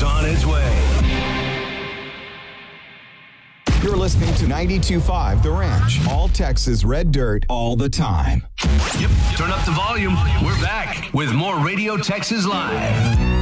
is on its way. You're listening to 92.5 The Ranch. All Texas red dirt all the time. Yep, turn up the volume. We're back with more Radio Texas Live.